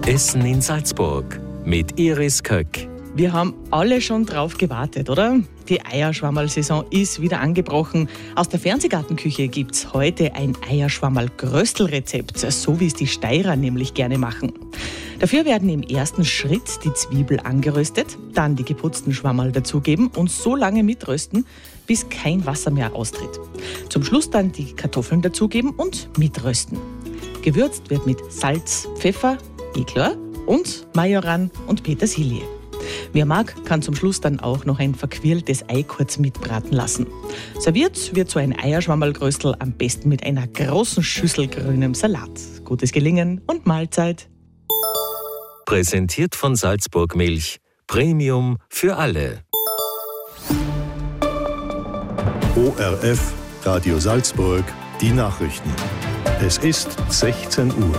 Essen in Salzburg mit Iris Köck. Wir haben alle schon drauf gewartet, oder? Die Eierschwammerl-Saison ist wieder angebrochen. Aus der Fernsehgartenküche gibt's heute ein Eierschwammerl-Gröstel-Rezept, so wie es die Steirer nämlich gerne machen. Dafür werden im ersten Schritt die Zwiebel angeröstet, dann die geputzten Schwammerl dazugeben und so lange mitrösten, bis kein Wasser mehr austritt. Zum Schluss dann die Kartoffeln dazugeben und mitrösten. Gewürzt wird mit Salz, Pfeffer, Eklor und Majoran und Petersilie. Wer mag, kann zum Schluss dann auch noch ein verquirltes Ei kurz mitbraten lassen. Serviert wird so ein Eierschwammerl-Gröstel am besten mit einer großen Schüssel grünem Salat. Gutes Gelingen und Mahlzeit. Präsentiert von Salzburg Milch. Premium für alle. ORF Radio Salzburg, die Nachrichten. Es ist 16 Uhr.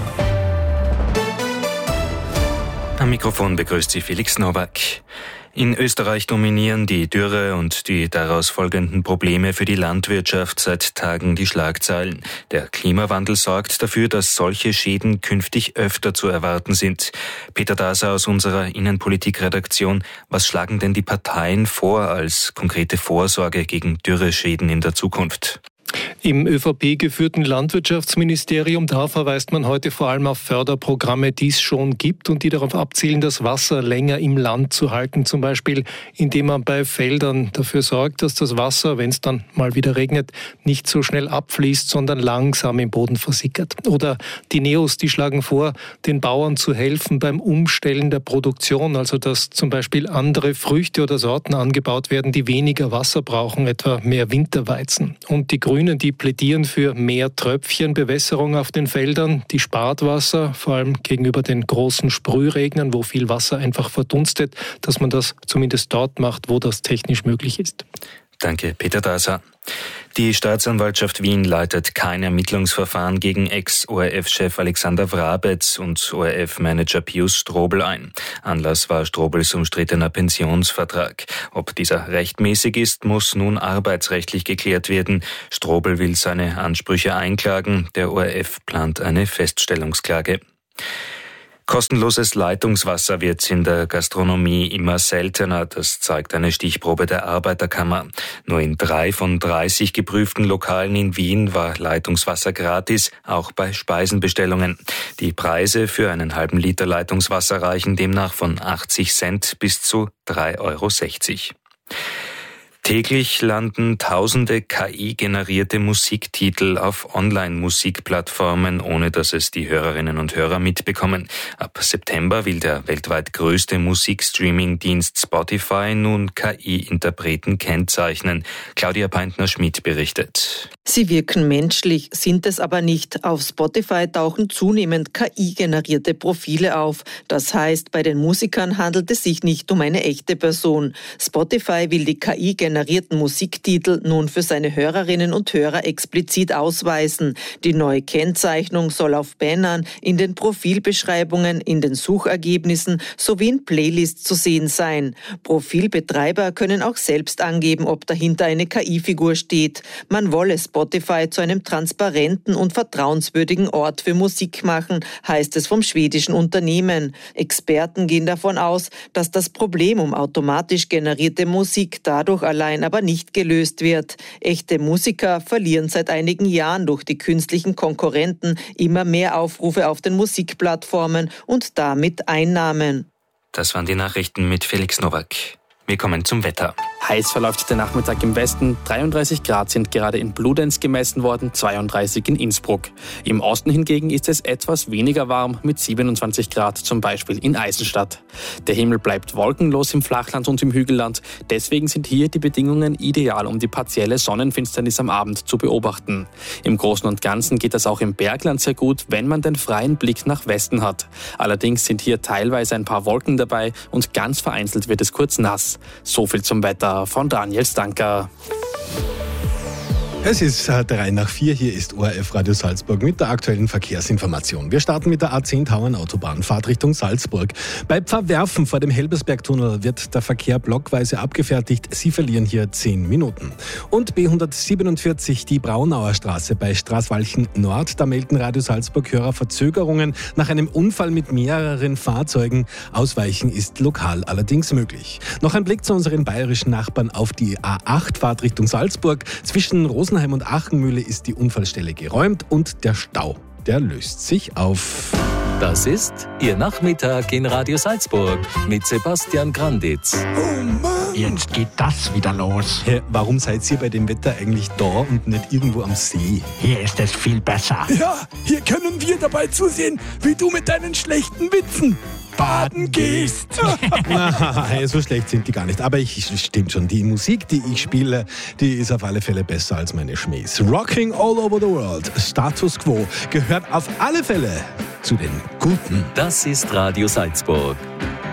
Am Mikrofon begrüßt Sie Felix Nowak. In Österreich dominieren die Dürre und die daraus folgenden Probleme für die Landwirtschaft seit Tagen die Schlagzeilen. Der Klimawandel sorgt dafür, dass solche Schäden künftig öfter zu erwarten sind. Peter Daser aus unserer Innenpolitikredaktion: Was schlagen denn die Parteien vor als konkrete Vorsorge gegen Dürreschäden in der Zukunft? Im ÖVP-geführten Landwirtschaftsministerium, da verweist man heute vor allem auf Förderprogramme, die es schon gibt und die darauf abzielen, das Wasser länger im Land zu halten. Zum Beispiel, indem man bei Feldern dafür sorgt, dass das Wasser, wenn es dann mal wieder regnet, nicht so schnell abfließt, sondern langsam im Boden versickert. Oder die NEOS, die schlagen vor, den Bauern zu helfen beim Umstellen der Produktion, also dass zum Beispiel andere Früchte oder Sorten angebaut werden, die weniger Wasser brauchen, etwa mehr Winterweizen. Und die Grünen, die plädieren für mehr Tröpfchenbewässerung auf den Feldern, die spart Wasser, vor allem gegenüber den großen Sprühregnern, wo viel Wasser einfach verdunstet, dass man das zumindest dort macht, wo das technisch möglich ist. Danke, Peter Daser. Die Staatsanwaltschaft Wien leitet kein Ermittlungsverfahren gegen Ex-ORF-Chef Alexander Wrabetz und ORF-Manager Pius Strobl ein. Anlass war Strobls umstrittener Pensionsvertrag. Ob dieser rechtmäßig ist, muss nun arbeitsrechtlich geklärt werden. Strobl will seine Ansprüche einklagen. Der ORF plant eine Feststellungsklage. Kostenloses Leitungswasser wird in der Gastronomie immer seltener, das zeigt eine Stichprobe der Arbeiterkammer. Nur in 3 von 30 geprüften Lokalen in Wien war Leitungswasser gratis, auch bei Speisenbestellungen. Die Preise für einen halben Liter Leitungswasser reichen demnach von 80 Cent bis zu 3,60 €. Täglich landen tausende KI-generierte Musiktitel auf Online-Musikplattformen, ohne dass es die Hörerinnen und Hörer mitbekommen. Ab September will der weltweit größte Musikstreaming-Dienst Spotify nun KI-Interpreten kennzeichnen. Claudia Peintner-Schmidt berichtet. Sie wirken menschlich, sind es aber nicht. Auf Spotify tauchen zunehmend KI-generierte Profile auf. Das heißt, bei den Musikern handelt es sich nicht um eine echte Person. Spotify will die KI-generierten Musiktitel nun für seine Hörerinnen und Hörer explizit ausweisen. Die neue Kennzeichnung soll auf Bannern, in den Profilbeschreibungen, in den Suchergebnissen sowie in Playlists zu sehen sein. Profilbetreiber können auch selbst angeben, ob dahinter eine KI-Figur steht. Man wolle Spotify zu einem transparenten und vertrauenswürdigen Ort für Musik machen, heißt es vom schwedischen Unternehmen. Experten gehen davon aus, dass das Problem um automatisch generierte Musik dadurch allein aber nicht gelöst wird. Echte Musiker verlieren seit einigen Jahren durch die künstlichen Konkurrenten immer mehr Aufrufe auf den Musikplattformen und damit Einnahmen. Das waren die Nachrichten mit Felix Nowak. Wir kommen zum Wetter. Heiß verläuft der Nachmittag im Westen. 33 Grad sind gerade in Bludenz gemessen worden, 32 in Innsbruck. Im Osten hingegen ist es etwas weniger warm mit 27 Grad, zum Beispiel in Eisenstadt. Der Himmel bleibt wolkenlos im Flachland und im Hügelland. Deswegen sind hier die Bedingungen ideal, um die partielle Sonnenfinsternis am Abend zu beobachten. Im Großen und Ganzen geht das auch im Bergland sehr gut, wenn man den freien Blick nach Westen hat. Allerdings sind hier teilweise ein paar Wolken dabei und ganz vereinzelt wird es kurz nass. So viel zum Wetter von Daniel Stanker. Es ist 3:03. Hier ist ORF Radio Salzburg mit der aktuellen Verkehrsinformation. Wir starten mit der A10 Tauernautobahn, Fahrt Richtung Salzburg. Bei Pfarrwerfen vor dem Helbersbergtunnel wird der Verkehr blockweise abgefertigt. Sie verlieren hier 10 Minuten. Und B147, die Braunauer Straße bei Straßwalchen Nord. Da melden Radio Salzburg-Hörer Verzögerungen nach einem Unfall mit mehreren Fahrzeugen. Ausweichen ist lokal allerdings möglich. Noch ein Blick zu unseren bayerischen Nachbarn auf die A8, Fahrt Richtung Salzburg. Zwischen Rosenheim und Achenmühle ist die Unfallstelle geräumt und der Stau, der löst sich auf. Das ist Ihr Nachmittag in Radio Salzburg mit Sebastian Granditz. Oh Mann! Jetzt geht das wieder los. Hey, warum seid ihr bei dem Wetter eigentlich da und nicht irgendwo am See? Hier ist es viel besser. Ja, hier können wir dabei zusehen, wie du mit deinen schlechten Witzen baden gehst. Nein, so schlecht sind die gar nicht. Aber stimmt schon, die Musik, die ich spiele, die ist auf alle Fälle besser als meine Schmähs. Rocking all over the world, Status Quo, gehört auf alle Fälle zu den Guten. Das ist Radio Salzburg.